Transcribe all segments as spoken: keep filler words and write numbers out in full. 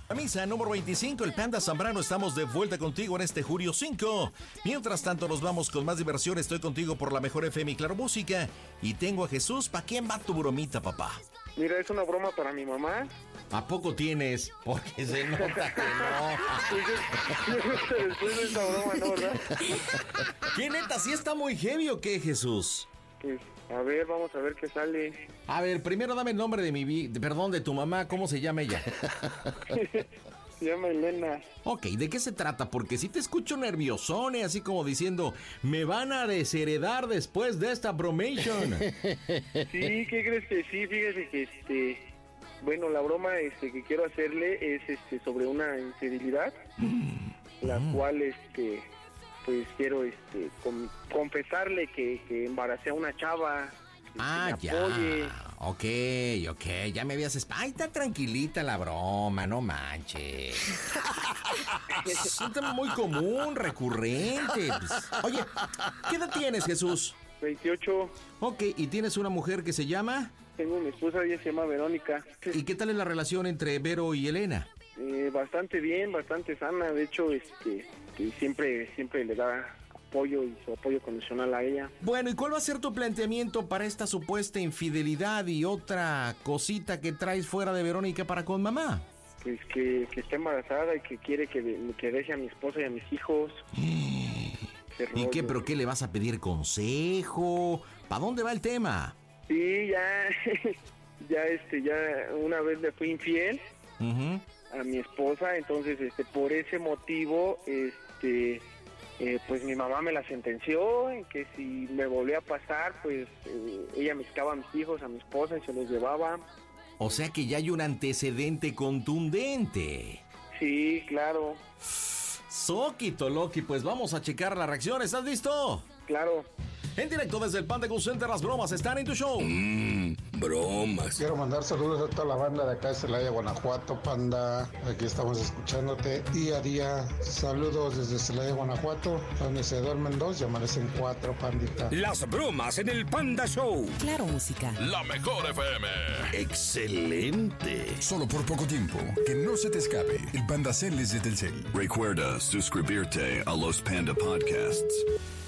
La misa número veinticinco, el Panda Zambrano, estamos de vuelta contigo en este julio cinco. Mientras tanto nos vamos con más diversión, estoy contigo por la mejor F M y Claro Música. Y tengo a Jesús, ¿para quién va tu bromita, papá? Mira, es una broma para mi mamá. ¿A poco tienes? Porque se nota que no. Después de esa broma, ¿no, verdad? ¿Qué neta? ¿Sí está muy heavy o qué, Jesús? Pues, a ver, vamos a ver qué sale. A ver, primero dame el nombre de mi... Vi- de, perdón, de tu mamá, ¿cómo se llama ella? Se llama Elena. Ok, ¿de qué se trata? Porque si te escucho nerviosone, así como diciendo, me van a desheredar después de esta bromation. Sí, ¿qué crees que sí? Fíjese que este... Bueno, la broma este, que quiero hacerle es este sobre una infidelidad, la mm. cual este... pues quiero este con, confesarle que, que embaracé a una chava. Ah, que ya. Apoye. Ok, ok. Ya me habías... Esp- Ay, está tranquilita la broma, no manches. Es un tema muy común, recurrente. Pues, oye, ¿qué edad tienes, Jesús? veintiocho. Ok, ¿y tienes una mujer que se llama? Tengo una esposa, ella se llama Verónica. ¿Y qué tal es la relación entre Vero y Elena? Eh, bastante bien, bastante sana. De hecho, este... que siempre siempre le da apoyo y su apoyo condicional a ella. Bueno, ¿y cuál va a ser tu planteamiento para esta supuesta infidelidad y otra cosita que traes fuera de Verónica para con mamá? Pues que, que está embarazada y que quiere que, de, que deje a mi esposa y a mis hijos. ¿Y qué? ¿Pero qué le vas a pedir consejo? ¿Para dónde va el tema? Sí, ya, ya este, ya una vez le fui infiel. Uh-huh. A mi esposa, entonces este por ese motivo este eh, pues mi mamá me la sentenció en que si me volvía a pasar pues eh, ella me quitaba a mis hijos, a mi esposa y se los llevaba. O sea que ya hay un antecedente contundente. Sí, claro. Soquito Loki, pues vamos a checar la reacción. ¿Estás listo? Claro. En directo desde el Panda Cool Center, las bromas están en tu show. Mmm, bromas. Quiero mandar saludos a toda la banda de acá de Celaya, Guanajuato, Panda. Aquí estamos escuchándote día a día. Saludos desde Celaya, Guanajuato, donde se duermen dos y amanecen cuatro, pandita. Las bromas en el Panda Show. Claro Música. La mejor F M. Excelente. Solo por poco tiempo. Que no se te escape. El Panda Cel es de Telcel. Recuerda suscribirte a los Panda Podcasts.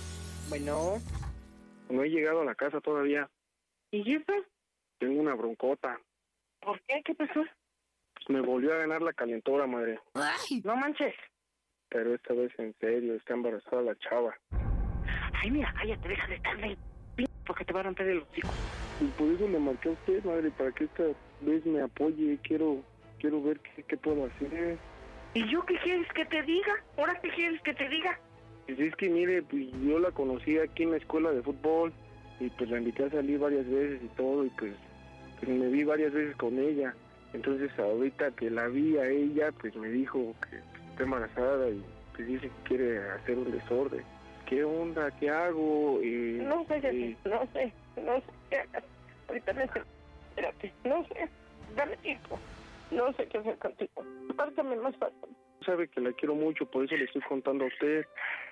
Bueno, no he llegado a la casa todavía. ¿Y eso? Tengo una broncota. ¿Por qué? ¿Qué pasó? Pues me volvió a ganar la calentora, madre. ¡Ay! No manches. Pero esta vez en serio, está embarazada la chava. Ay, mira, cállate, deja de estarle p... porque te va a romper el hocico. Y por eso le marqué a usted, madre, para que esta vez me apoye. Quiero quiero ver qué, qué puedo hacer. ¿Y yo qué quieres que te diga? ¿Ahora qué quieres que te diga? Pues es que mire, pues yo la conocí aquí en la escuela de fútbol y pues la invité a salir varias veces y todo y pues, pues me vi varias veces con ella. Entonces ahorita que la vi a ella, pues me dijo que está embarazada y pues dice que quiere hacer un desorden. ¿Qué onda? ¿Qué hago? Eh, no sé, eh, no sé, no sé qué hagas. Ahorita me sé, espérate, no sé, dame tiempo. No sé qué hacer contigo. Pártame más fácil. Sabe que la quiero mucho, por eso le estoy contando a usted.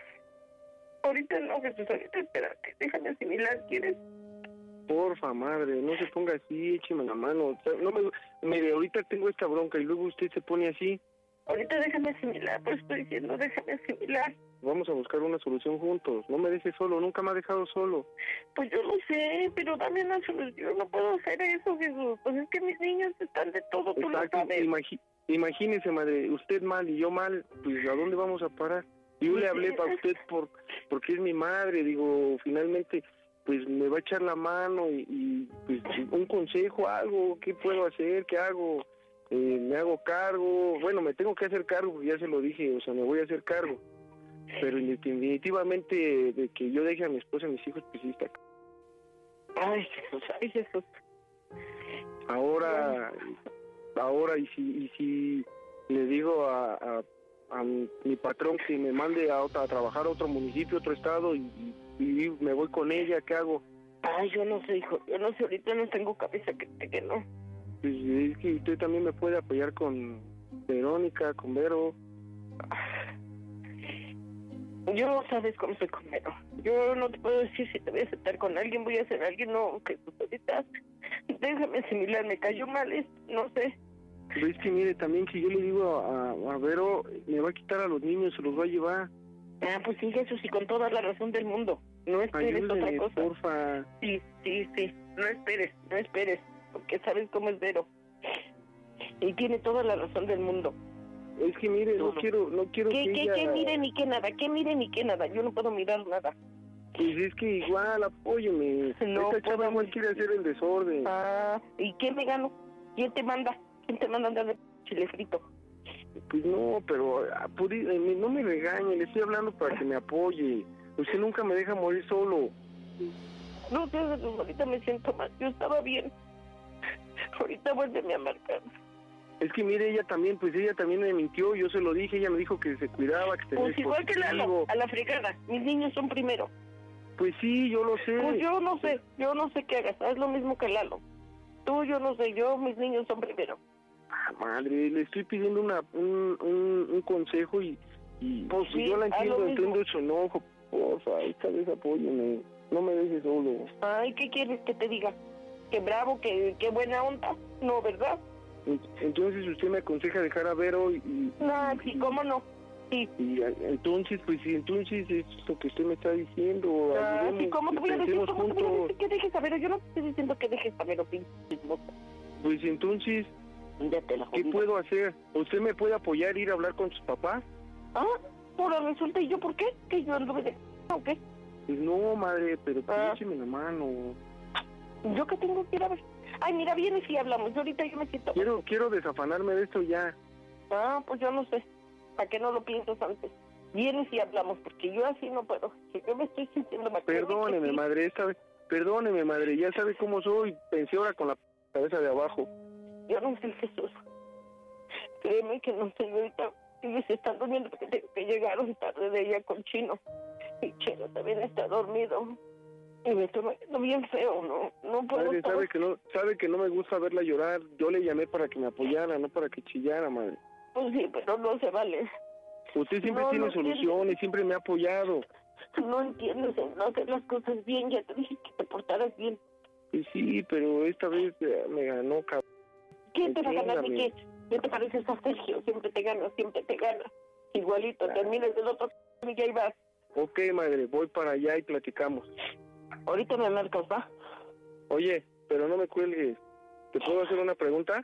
Ahorita no, Jesús, ahorita espérate, déjame asimilar, ¿quieres? Porfa, madre, no se ponga así, écheme la mano. No me, mire, ahorita tengo esta bronca y luego usted se pone así. Ahorita déjame asimilar, pues estoy diciendo, déjame asimilar. Vamos a buscar una solución juntos. No me dejes solo, nunca me ha dejado solo. Pues yo lo sé, pero dame una solución, no puedo hacer eso, Jesús. Pues es que mis niños están de todo, tú lo sabes. Imagi- imagínese, madre, usted mal y yo mal, pues ¿a dónde vamos a parar? Yo le hablé para usted por porque es mi madre, digo, finalmente, pues me va a echar la mano y, y pues un consejo, algo, ¿qué puedo hacer? ¿Qué hago? Eh, me hago cargo, bueno, me tengo que hacer cargo, porque ya se lo dije, o sea, me voy a hacer cargo. Pero definitivamente de que yo deje a mi esposa y a mis hijos, pues sí está. Ay, Jesús, ay, Jesús. Ahora, ahora, y si, y si le digo a... a a mi, mi patrón que me mande a, otra, a trabajar a otro municipio, otro estado y, y, y me voy con ella, ¿qué hago? Ay, yo no sé, hijo, yo no sé, ahorita no tengo cabeza que te que no. Pues es que usted también me puede apoyar con Verónica, con Vero. Yo sabes cómo soy con Vero. Yo no te puedo decir si te voy a aceptar con alguien, voy a hacer alguien, no, que tú ahorita déjame asimilar, me cayó mal, es, no sé. Pero es que mire, también que yo le digo a, a Vero, me va a quitar a los niños, se los va a llevar. Ah, pues sí, Jesús, y con toda la razón del mundo. No esperes Ayúdeme, otra cosa. porfa. Sí, sí, sí. No esperes, no esperes. Porque sabes cómo es Vero. Y tiene toda la razón del mundo. Es que mire, no, no quiero, no quiero ¿Qué, que qué, ella... qué mire ni qué nada? ¿Qué mire ni qué nada? Yo no puedo mirar nada. Pues es que igual, apóyeme. No Esta chava puedo. igual quiere hacer el desorden. Ah, ¿y qué me gano? ¿Quién te manda? ¿Quién te manda a andar de chile frito? Pues no, pero ah, pudi- eh, no me regañe, le estoy hablando para que me apoye. Usted nunca me deja morir solo. No, tío Jesús, ahorita me siento mal. Yo estaba bien. Ahorita vuélveme a marcar. Es que mire, ella también, pues ella también me mintió, yo se lo dije, ella me dijo que se cuidaba, que tenía Pues igual que Lalo, a la fregada. Mis niños son primero. Pues sí, yo lo sé. Pues yo no sé, yo no sé qué hagas. Haz lo mismo que Lalo. Tú, yo no sé, yo, mis niños son primero. Ah, madre, le estoy pidiendo una, un, un, un consejo y, y Pues pues sí, yo la haz entiendo, lo mismo. entiendo su enojo. Porfa, esta vez apóyeme, no me dejes solo. Ay, ¿qué quieres que te diga? ¿Qué bravo, qué, qué buena onda? No, ¿verdad? Entonces usted me aconseja dejar a Vero y... y No, sí, ¿cómo no? Sí. Y a- entonces, pues sí, entonces es lo que usted me está diciendo. Ah, ayudemos, sí, ¿cómo te voy a decir? pensemos ¿Cómo te voy a juntos. decir que dejes a Vero? Yo no te estoy diciendo que dejes a Vero, pinche chismosa. Pues entonces, Ya te la ¿qué jodida. puedo hacer? ¿Usted me puede apoyar, ir a hablar con sus papás? Ah, ahora resulta, ¿y yo por qué? ¿Que yo anduve de... o qué? Pues no, madre, pero pues Ah. écheme la mano. ¿Yo qué tengo que ir a ver? Ay, mira, vienes y hablamos. Yo ahorita yo me siento... Quiero, quiero desafanarme de esto ya. Ah, pues yo no sé. ¿Para qué no lo piensas antes? Vienes y hablamos, porque yo así no puedo. Que yo me estoy sintiendo mal. Perdóneme, Créeme que sí. madre, esta vez, perdóneme, madre, ya sabe cómo soy. Pensé ahora con la cabeza de abajo. Yo no sé, Jesús. Créeme que no sé. Yo ahorita ellos están durmiendo porque tengo que llegaron tarde de ella con Chino. Y Chino también está dormido. Y me estoy viendo bien feo, ¿no? No puedo Madre, estar... sabe que no, sabe que no me gusta verla llorar. Yo le llamé para que me apoyara, no para que chillara, madre. Pues sí, pero no se vale. Usted siempre No, tiene no soluciones, siempre me ha apoyado. No entiendes, no hacer las cosas bien. Ya te dije que te portaras bien. Y sí, pero esta vez eh, me ganó, cabrón. ¿Quién te va a ganar de Entiéndame. qué? ¿Qué te pareces a Sergio? Siempre te gana, siempre te gana. Igualito, terminas del otro y ya ahí vas. Ok, madre, voy para allá y platicamos. Ahorita me marcas, ¿va? Oye, pero no me cuelgues. ¿Te puedo hacer una pregunta?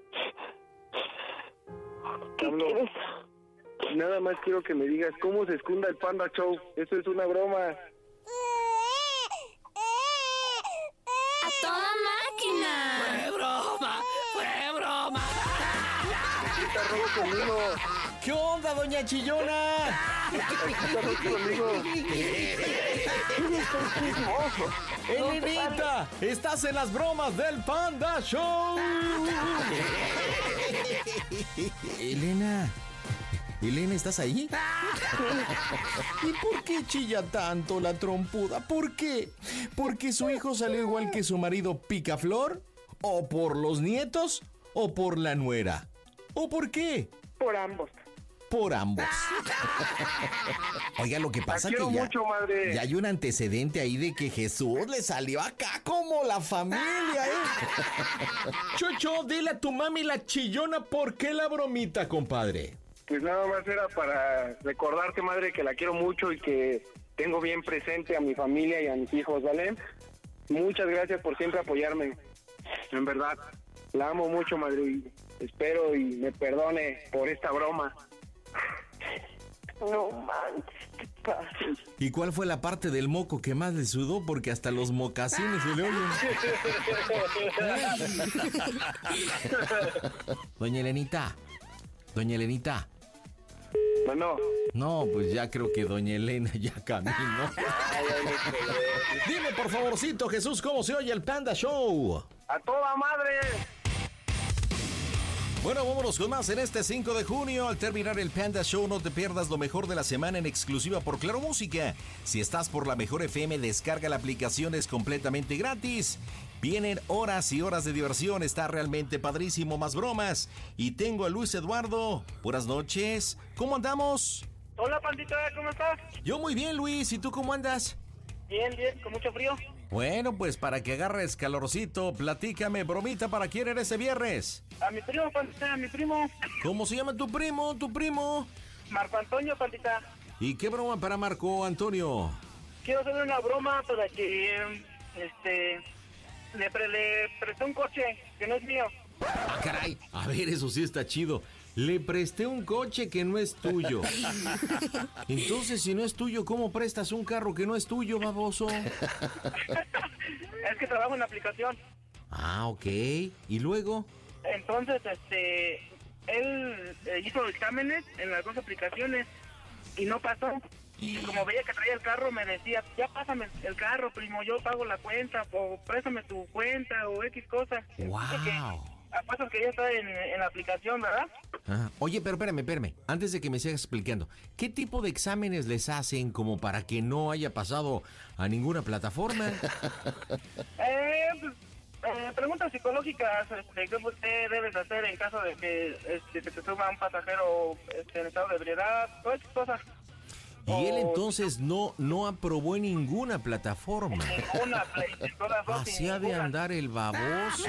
¿Qué Hablo. quieres? Nada más quiero que me digas cómo se esconda el Panda Show. Eso es una broma. ¡A toda máquina! ¡Fue broma! ¡Fue broma! Aquí está Robo conmigo. ¿Qué onda, doña Chillona? Aquí está Robo conmigo. ¡Elenita! ¡Estás en las bromas del Panda Show! Elena. Elena, ¿estás ahí? ¿Y por qué chilla tanto la trompuda? ¿Por qué? ¿Porque su hijo salió igual que su marido Picaflor? ¿O por los nietos? ¿O por la nuera? ¿O por qué? Por ambos. Por ambos. Oiga, lo que pasa La que quiero ya, mucho, madre. ya hay un antecedente ahí de que Jesús le salió acá como la familia, ¿eh? Chucho, dile a tu mami la chillona por qué la bromita, compadre. Pues nada más era para recordarte, madre, que la quiero mucho y que tengo bien presente a mi familia y a mis hijos, ¿vale? Muchas gracias por siempre apoyarme. En verdad, la amo mucho, madre, y espero y me perdone por esta broma. No manches, ¿qué pasa? ¿Y cuál fue la parte del moco que más le sudó? Porque hasta los mocasines se le oyen. Doña Elenita. Doña Elenita. Bueno, No, pues ya creo que doña Elena ya caminó. Dime, por favorcito, Jesús, ¿cómo se oye el Panda Show? ¡a toda madre! Bueno, vámonos con más en este cinco de junio. Al terminar el Panda Show, no te pierdas lo mejor de la semana en exclusiva por Claro Música. Si estás por la Mejor F M, descarga la aplicación, es completamente gratis. Vienen horas y horas de diversión, está realmente padrísimo, más bromas. Y tengo a Luis Eduardo. Buenas noches. ¿Cómo andamos? Hola, pandita, ¿cómo estás? Yo muy bien, Luis. ¿Y tú cómo andas? Bien, bien, con mucho frío. Bueno, pues para que agarres calorcito, platícame, bromita, ¿para quién eres ese viernes? A mi primo, pandita, a mi primo. ¿Cómo se llama tu primo, tu primo? Marco Antonio, pandita. ¿Y qué broma para Marco Antonio? Quiero hacerle una broma para que, este, le, pre, le presté un coche que no es mío. Ah, caray, a ver, eso sí está chido. Le presté un coche que no es tuyo. Entonces, si no es tuyo, ¿cómo prestas un carro que no es tuyo, baboso? Es que trabajo en la aplicación. Ah, ok. ¿Y luego? Entonces, este, él eh, hizo exámenes en las dos aplicaciones y no pasó. Y como veía que traía el carro, me decía, ya pásame el carro, primo, yo pago la cuenta, o préstame tu cuenta, o X cosa. ¡Wow! Apuesto que ya está en, en la aplicación, ¿verdad? Ajá. Oye, pero espérame, espérame, antes de que me sigas explicando, ¿qué tipo de exámenes les hacen como para que no haya pasado a ninguna plataforma? eh, pues, eh, preguntas psicológicas, este, ¿qué usted debes hacer en caso de que este, que te suba un pasajero este, en estado de ebriedad? Todas esas cosas. Y o... él entonces no no aprobó en ninguna plataforma. Ninguna, play, todas dos. Así ha de andar el baboso.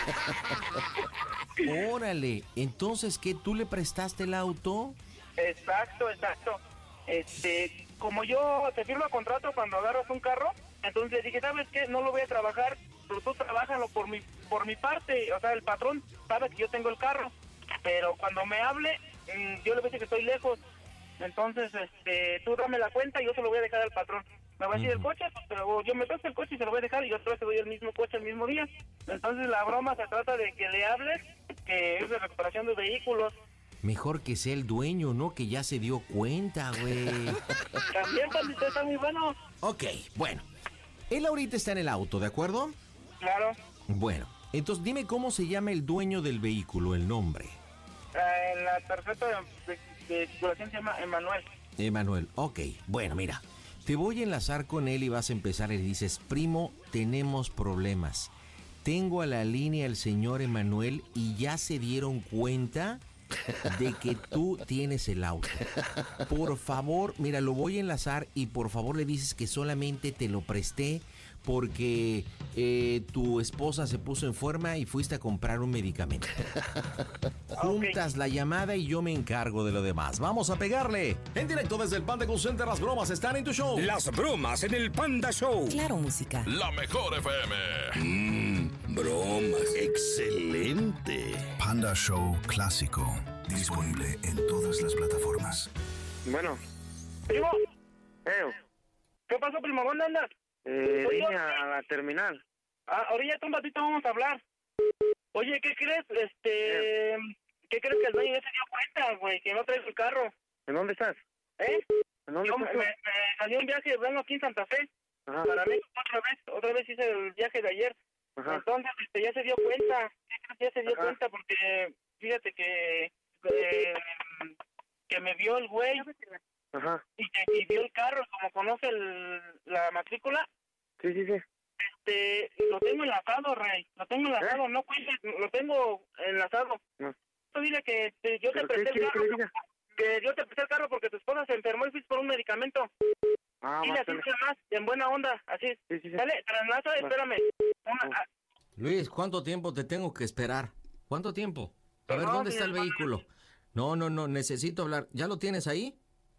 Órale, entonces, ¿qué? ¿Tú le prestaste el auto? Exacto, exacto. Este, como yo te firmo contrato cuando agarras un carro, entonces dije, ¿sabes qué? No lo voy a trabajar, pero tú trabájalo por mi por mi parte. O sea, el patrón sabe que yo tengo el carro, pero cuando me hable, yo le voy a decir que estoy lejos. Entonces, este, tú dame la cuenta y yo se lo voy a dejar al patrón. Me va a decir el coche, pero yo me presto el coche y se lo voy a dejar y yo otra vez te doy el mismo coche el mismo día. Entonces la broma se trata de que le hables, que es de recuperación de vehículos. Mejor que sea el dueño, ¿no? Que ya se dio cuenta, güey. También, pandita, está muy bueno. Ok, bueno. Él ahorita está en el auto, ¿de acuerdo? Claro. Bueno, entonces dime cómo se llama el dueño del vehículo, el nombre. Uh, en la tarjeta de, de, de circulación se llama Emanuel. Emanuel, ok. Bueno, mira, te voy a enlazar con él y vas a empezar y le dices, primo, tenemos problemas. Tengo a la línea el señor Emanuel y ya se dieron cuenta de que tú tienes el auto. Por favor, mira, lo voy a enlazar y por favor le dices que solamente te lo presté porque eh, tu esposa se puso enferma y fuiste a comprar un medicamento. Juntas la llamada y yo me encargo de lo demás. Vamos a pegarle. En directo desde el Panda Cool Center, las bromas están en tu show. Las bromas en el Panda Show. Claro, música. La mejor F M. Mmm, bromas. Excelente. Panda Show Clásico. Disponible en todas las plataformas. Bueno. Primo. Eh. ¿Qué pasó, primo? ¿Dónde andas? Eh, vine a la terminal. Ah, ahorita un ratito vamos a hablar. Oye, ¿qué crees? Este... Eh. ¿Qué crees que el dueño ya se dio cuenta, güey? Que no traes el carro. ¿En dónde estás? ¿Eh? ¿En dónde Yo estás? Me, me salió un viaje, vengo aquí en Santa Fe. Ajá. Para México otra vez. Otra vez hice el viaje de ayer. Ajá. Entonces, este, ya se dio cuenta. ¿Qué crees que ya se dio Ajá. cuenta? Porque, fíjate que... Eh, que me vio el güey. Ajá. Y que y vio el carro, como conoce el, la matrícula. Sí, sí, sí. Este, lo tengo enlazado, Rey. Lo tengo enlazado, ¿Eh? no cuentes, lo tengo enlazado. No. Tú dile que te, yo te presté el carro. Que, que yo te presté el carro porque tu esposa se enfermó y fuiste por un medicamento. Ah, dile así más, en buena onda, así. Sí, sí, sí. Dale, traslaza, espérame. Una, oh. Luis, ¿cuánto tiempo te tengo que esperar? ¿Cuánto tiempo? A ver, ¿dónde está el vehículo? No, no, no, necesito hablar. ¿Ya lo tienes ahí?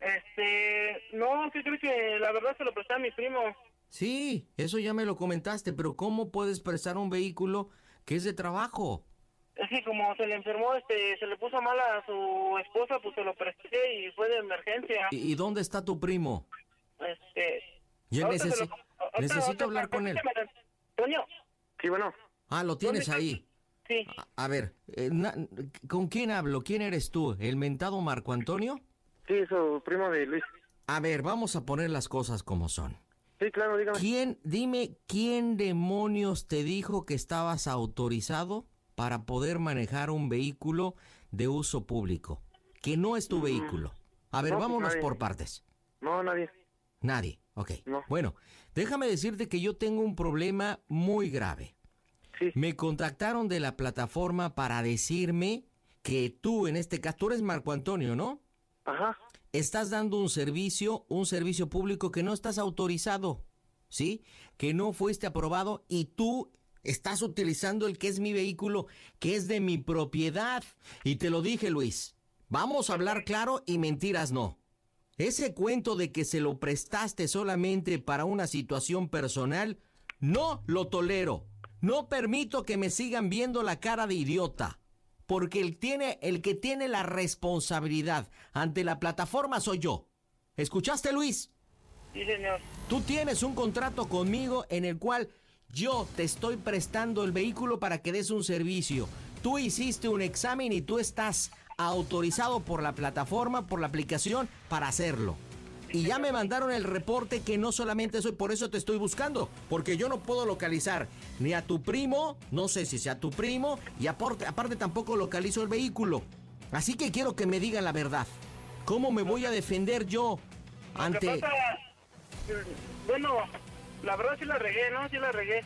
Este, no, sí creo que la verdad se lo presté a mi primo. Sí, eso ya me lo comentaste, pero ¿cómo puedes prestar un vehículo que es de trabajo? Es que como se le enfermó, este, se le puso mal a su esposa, pues se lo presté y fue de emergencia. ¿Y, y dónde está tu primo? Este... Yo necesi lo, ahorita, necesito ahorita, hablar ahorita, con él. Toño. Sí, bueno. Ah, lo tienes ahí. Sí. A, a ver, eh, na, ¿con quién hablo? ¿Quién eres tú? ¿El mentado Marco Antonio? Sí, su primo de Luis. A ver, vamos a poner las cosas como son. Sí, claro, dígame. ¿Quién, dime, quién demonios te dijo que estabas autorizado para poder manejar un vehículo de uso público? Que no es tu mm. vehículo. A ver, no, vámonos pues por partes. No, nadie. Nadie, ok. No. Bueno, déjame decirte que yo tengo un problema muy grave. Sí. Me contactaron de la plataforma para decirme que tú, en este caso, tú eres Marco Antonio, ¿no? Ajá. Estás dando un servicio, un servicio público que no estás autorizado. ¿sí? Que no fuiste aprobado y tú estás utilizando el que es mi vehículo, que es de mi propiedad. Y te lo dije, Luis, vamos a hablar claro y mentiras no. Ese cuento de que se lo prestaste solamente para una situación personal, no lo tolero. No permito que me sigan viendo la cara de idiota. Porque el, tiene, el que tiene la responsabilidad ante la plataforma soy yo. ¿Escuchaste, Luis? Sí, señor. Tú tienes un contrato conmigo en el cual yo te estoy prestando el vehículo para que des un servicio. Tú hiciste un examen y tú estás autorizado por la plataforma, por la aplicación, para hacerlo. Y ya me mandaron el reporte que no solamente soy, por eso te estoy buscando, porque yo no puedo localizar ni a tu primo, no sé si sea tu primo, y aparte, aparte tampoco localizo el vehículo. Así que quiero que me digan la verdad. ¿Cómo me voy a defender yo ante...? Lo que pasa, bueno, la verdad sí la regué, ¿no? Sí la regué.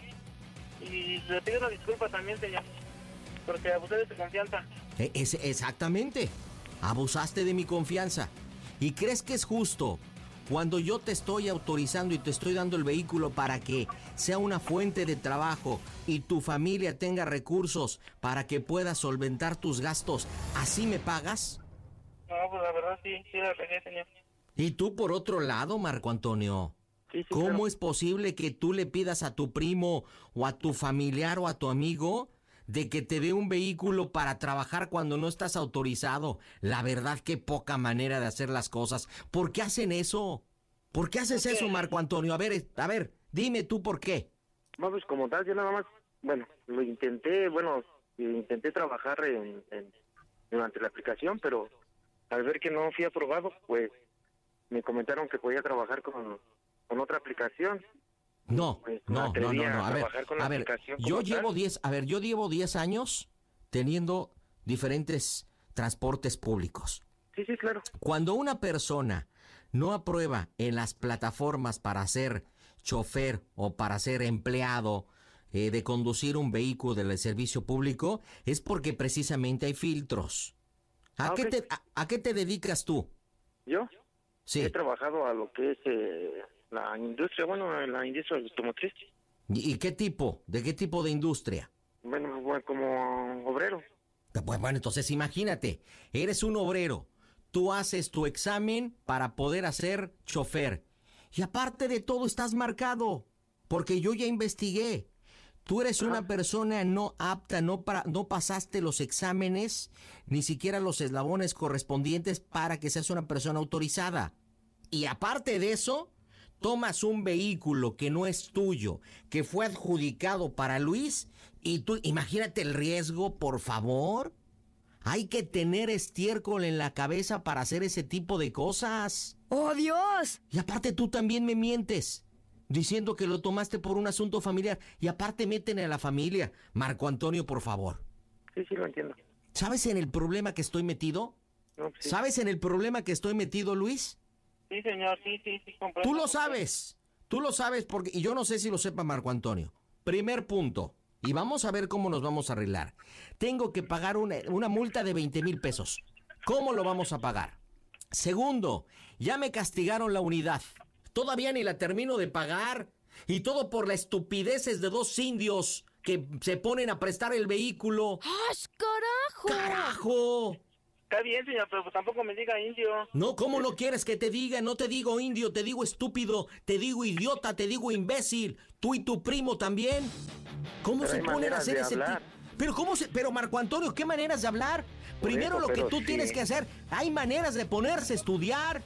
Y le pido una disculpa también, señor, porque abusé de tu confianza. Es, exactamente, abusaste de mi confianza. ¿Y crees que es justo cuando yo te estoy autorizando y te estoy dando el vehículo para que sea una fuente de trabajo y tu familia tenga recursos para que puedas solventar tus gastos, así me pagas? No, pues la verdad sí, sí la regué, señor. Y tú por otro lado, Marco Antonio, sí, sí, ¿cómo claro. es posible que tú le pidas a tu primo o a tu familiar o a tu amigo de que te dé un vehículo para trabajar cuando no estás autorizado? La verdad, qué poca manera de hacer las cosas. ¿Por qué hacen eso? ¿Por qué haces Okay. eso, Marco Antonio? A ver, a ver, dime tú por qué. No, pues como tal, yo nada más, bueno, lo intenté, bueno, intenté trabajar en, en- durante la aplicación, pero al ver que no fui aprobado, pues me comentaron que podía trabajar con, con otra aplicación. No, Pues me no, no, atreví no, a no. A ver, trabajar con la a ver, aplicación yo como llevo tal. diez, a ver, yo llevo diez años teniendo diferentes transportes públicos. Sí, sí, claro. Cuando una persona no aprueba en las plataformas para ser chofer o para ser empleado eh, de conducir un vehículo del servicio público, es porque precisamente hay filtros. ¿A, Ah, qué, ok. te, a, a qué te dedicas tú? Yo Sí. he trabajado a lo que es eh, la industria, bueno, en la industria automotriz. ¿Y, y qué tipo? ¿De qué tipo de industria? Bueno, bueno, como obrero. Pues bueno, entonces imagínate, eres un obrero, tú haces tu examen para poder hacer chofer. Y aparte de todo estás marcado, porque yo ya investigué. Tú eres una persona no apta, no, para, no pasaste los exámenes, ni siquiera los eslabones correspondientes para que seas una persona autorizada. Y aparte de eso, tomas un vehículo que no es tuyo, que fue adjudicado para Luis, y tú, imagínate el riesgo, por favor. Hay que tener estiércol en la cabeza para hacer ese tipo de cosas. ¡Oh, Dios! Y aparte tú también me mientes, diciendo que lo tomaste por un asunto familiar. Y aparte meten a la familia. Marco Antonio, por favor. Sí, sí, lo entiendo. ¿Sabes en el problema que estoy metido? No, pues sí. ¿Sabes en el problema que estoy metido, Luis? Sí, señor, sí, sí, sí, comprendo. Tú lo sabes. Tú lo sabes porque... Y yo no sé si lo sepa Marco Antonio. Primer punto. Y vamos a ver cómo nos vamos a arreglar. Tengo que pagar una, una multa de veinte mil pesos. ¿Cómo lo vamos a pagar? Segundo, ya me castigaron la unidad. Todavía ni la termino de pagar. Y todo por las estupideces de dos indios que se ponen a prestar el vehículo. ¡Ash, carajo! ¡Carajo! Está bien, señor, pero tampoco me diga indio. No, ¿cómo no quieres que te diga? No te digo indio, te digo estúpido, te digo idiota, te digo imbécil. Tú y tu primo también. ¿Cómo Pero se hay ponen a maneras hacer de ese tipo? hablar. Pero cómo se, pero Marco Antonio, ¿qué maneras de hablar? Por Primero eso, lo que pero tú sí. tienes que hacer, hay maneras de ponerse a estudiar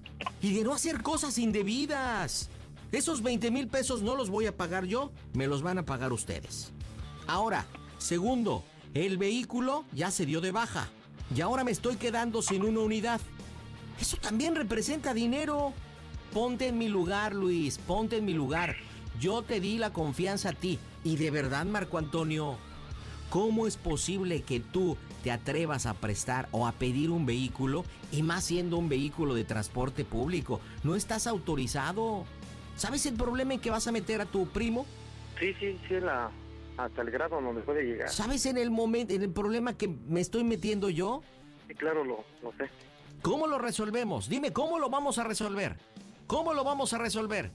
y de no hacer cosas indebidas. Esos veinte mil pesos no los voy a pagar yo, me los van a pagar ustedes. Ahora, segundo, el vehículo ya se dio de baja y ahora me estoy quedando sin una unidad. Eso también representa dinero. Ponte en mi lugar, Luis, ponte en mi lugar. Yo te di la confianza a ti. Y de verdad, Marco Antonio, ¿cómo es posible que tú te atrevas a prestar o a pedir un vehículo y más siendo un vehículo de transporte público? No estás autorizado. ¿Sabes el problema en que vas a meter a tu primo? Sí, sí, sí, la, hasta el grado donde puede llegar. ¿Sabes en el momento, en el problema que me estoy metiendo yo? Sí, claro, lo, lo sé. ¿Cómo lo resolvemos? Dime, ¿cómo lo vamos a resolver? ¿Cómo lo vamos a resolver?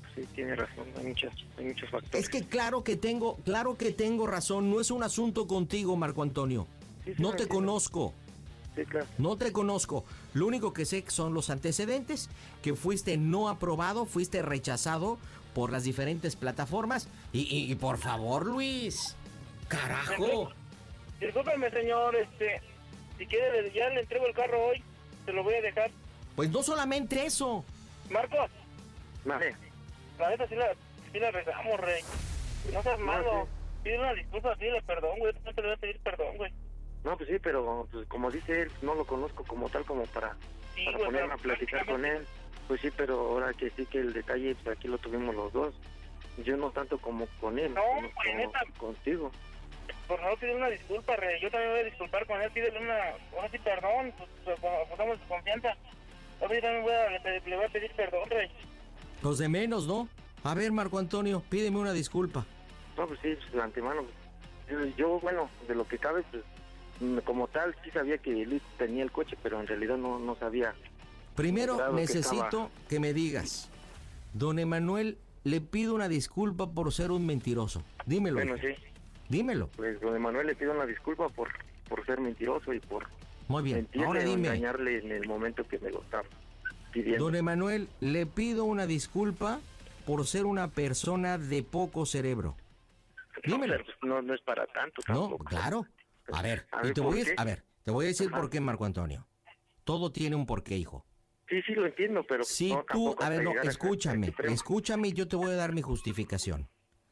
sí, tiene razón, hay muchas, hay muchos factores. Es que claro que tengo, claro que tengo razón, no es un asunto contigo, Marco Antonio. Sí, sí, no lo te entiendo. conozco. Sí, claro. No te conozco. Lo único que sé son los antecedentes, que fuiste no aprobado, fuiste rechazado por las diferentes plataformas. Y, y, y por favor, Luis, carajo. Discúlpeme, señor, este, si quiere, le- ya le entrego el carro hoy, se lo voy a dejar. Pues no solamente eso. Marcos, Vale. la neta sí la, sí la regamos, rey. No seas malo. Pide una disculpa, pídele perdón, güey. No te le voy a pedir perdón, güey. No, pues sí, pero pues, como dice él, no lo conozco como tal, como para, Sí, para güey, ponerme pero a platicar con él. Pues sí, pero ahora que sí que el detalle, pues aquí lo tuvimos los dos. Yo no tanto como con él, No, como, güey, como neta. contigo. Por favor, pídele una disculpa, rey. Yo también voy a disculpar con él. Pídele una, ahora sí, perdón. Pues, pues, como acusamos su confianza. Ahora yo también voy a, le, le voy a pedir perdón, rey. Los de menos, ¿no? A ver, Marco Antonio, pídeme una disculpa. No, pues sí, pues, de antemano. Yo, yo, bueno, de lo que cabe, pues mm, como tal, sí sabía que Luis tenía el coche, pero en realidad no, no sabía. Primero Claro que necesito estaba. que me digas, don Emanuel, le pido una disculpa por ser un mentiroso. Dímelo. Bueno, hijo. sí, Dímelo. pues don Emanuel le pido una disculpa por, por ser mentiroso y por Muy bien. mentirle Ahora o dime, engañarle en el momento que me lo estaba pidiendo. don Emanuel, le pido una disculpa por ser una persona de poco cerebro. Dímelo. No, pero, pues, no, no es para tanto No, tampoco. claro. A ver, A y ver, te ¿por voy a, qué? a ver, te voy a decir Ajá. por qué, Marco Antonio. Todo tiene un porqué, hijo. Sí, sí, lo entiendo, pero... Si no, tú, tampoco a ver, hasta no, llegar a- escúchame, a extremo. escúchame y yo te voy a dar mi justificación.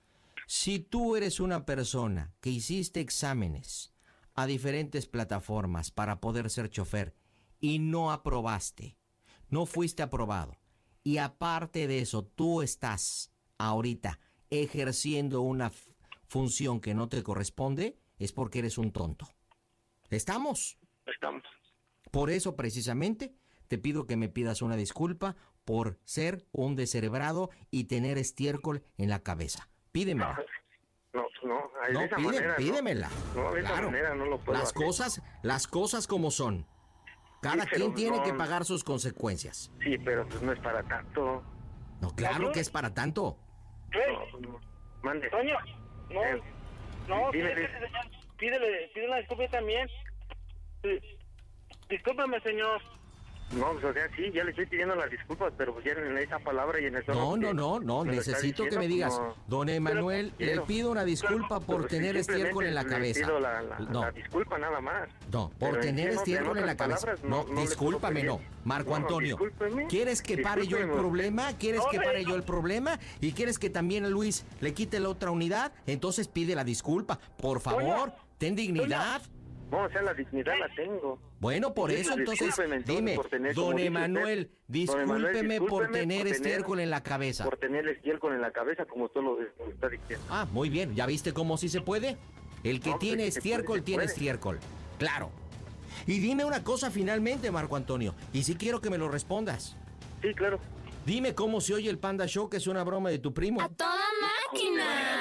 Si tú eres una persona que hiciste exámenes a diferentes plataformas para poder ser chofer y no aprobaste, no fuiste aprobado, y aparte de eso tú estás ahorita ejerciendo una f- función que no te corresponde, es porque eres un tonto. ¿Estamos? Estamos. Por eso, precisamente, te pido que me pidas una disculpa por ser un descerebrado y tener estiércol en la cabeza. Pídemela. No, no, de No, esa pide- manera, no. pídemela. No, de esa Claro. manera no lo puedo Las hacer. cosas, las cosas como son. Cada Sí, pero quien tiene no- que pagar sus consecuencias. Sí, pero pues no es para tanto. No, claro que es para tanto. Rey, No, pues, no. Mande. Toño, no, Eh, no, dime, pídele, dime. pídele, pídele una disculpa también. Sí. Discúlpame, señor. No, pues, o sea, sí, ya le estoy pidiendo las disculpas, pero pues ya en esa palabra y en eso... No, no, no, no, me lo está necesito que diciendo, me digas, como- don Emanuel, Pero- le pido una disculpa por Pero sí, tener estiércol en la simplemente le cabeza. pido la, la- No. la disculpa nada más. No, por Pero en tener sí, no- estiércol en la otras cabeza. palabras, No, no le puedo discúlpame, pedir. no. Marco No, Antonio, discúlpeme. ¿quieres que pare yo el Discúlpeme. problema? ¿Quieres No, que rey, pare no. yo el problema? ¿Y quieres que también a Luis le quite la otra unidad? Entonces pide la disculpa. Por favor, ten dignidad. No, o sea, la dignidad la tengo. Bueno, por Sí, eso entonces, discúlpeme, entonces, dime, por tener, como don dice Emanuel, usted, don discúlpeme Emanuel, por discúlpeme tener por tener- estiércol en la cabeza. Por tener estiércol en la cabeza, como usted lo, lo está diciendo. Ah, muy bien, ¿ya viste cómo sí se puede? El que No, pues, tiene sí se estiércol puede, se tiene puede. estiércol. Claro. Y dime una cosa finalmente, Marco Antonio, y sí quiero que me lo respondas. Sí, claro. Dime cómo se oye el Panda Show, que es una broma de tu primo. ¡A toda máquina!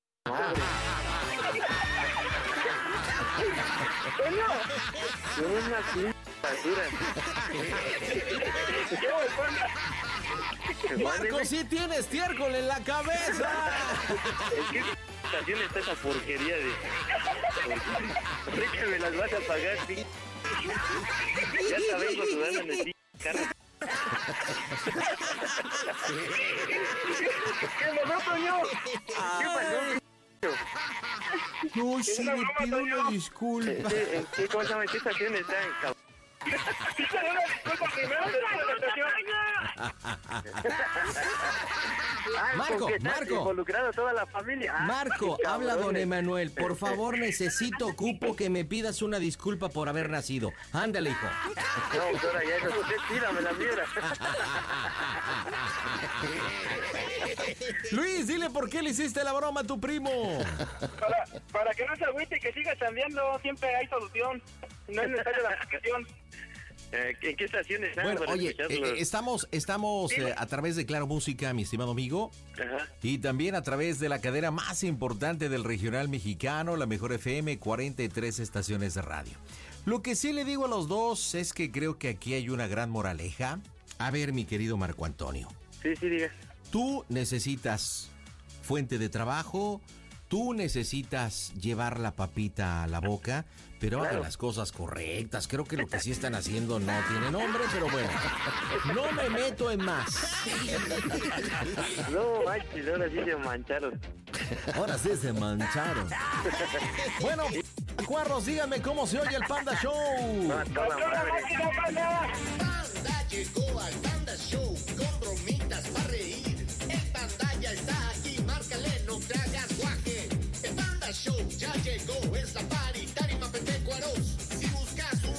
No es una p- basura. Marco sí tiene estiércol en la cabeza. ¿En qué estación está esa porquería de...? ¿Por qué me las vas a pagar, sí? Ya te vengo sudando en el p- carro. ¿Qué pasó, Toño? ¿Qué pasó? No, sí, una le broma, pido Toño. una disculpa. ¿En qué, en qué, ¿Cómo se llama? ¿En qué estación está? En Cab- Pídele una disculpa primero, después de la estación. Ah, Marco, ¿con qué está Marco. involucrado toda la familia? Ah, Marco, qué habla don cabrones. Emanuel. Por favor, necesito, ocupo que me pidas una disculpa por haber nacido. Ándale, hijo. No, doctora, ya eso. Usted tírame la piedra. Luis, dile por qué le hiciste la broma a tu primo. Para, para que no se agüite y que siga chambeando, siempre hay solución. No es necesaria la aplicación. Eh, ¿En qué estación está? Bueno, para oye, escucharlo? eh, estamos, estamos eh, a través de Claro Música, mi estimado amigo, Ajá. y también a través de la cadena más importante del regional mexicano, la Mejor F M, cuarenta y tres estaciones de radio. Lo que sí le digo a los dos es que creo que aquí hay una gran moraleja. A ver, mi querido Marco Antonio, Sí, sí, diga. Tú necesitas fuente de trabajo, tú necesitas llevar la papita a la boca, pero hagan las cosas correctas. Creo que lo que sí están haciendo no tiene nombre, pero bueno, no me meto en más. No, manches, ahora sí se mancharon. Ahora sí se mancharon. Bueno, cuarros, díganme cómo se oye el Panda Show. No, a toda madre. Panda llegó al Panda Show con bromitas para reír. El Panda ya está aquí, márcale, no te hagas guaje. El Panda Show ya llegó, es la